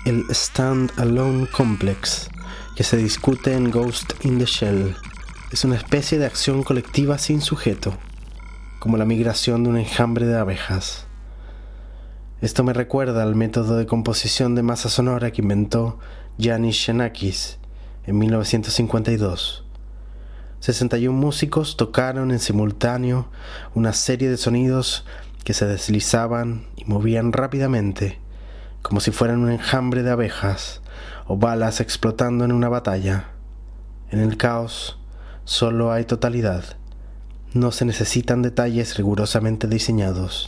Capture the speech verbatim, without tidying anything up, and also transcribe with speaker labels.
Speaker 1: el Stand-Alone Complex, que se discute en Ghost in the Shell. Es una especie de acción colectiva sin sujeto, como la migración de un enjambre de abejas. Esto me recuerda al método de composición de masa sonora que inventó Yanis Xenakis en mil novecientos cincuenta y dos. sesenta y un músicos tocaron en simultáneo una serie de sonidos que se deslizaban y movían rápidamente, como si fueran un enjambre de abejas o balas explotando en una batalla. En el caos solo hay totalidad. No se necesitan detalles rigurosamente diseñados.